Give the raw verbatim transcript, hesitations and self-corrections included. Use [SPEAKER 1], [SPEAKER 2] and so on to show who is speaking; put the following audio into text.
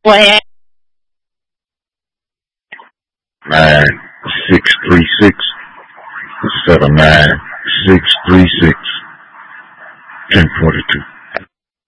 [SPEAKER 1] What?
[SPEAKER 2] Nine six three six seven nine six three six ten forty two.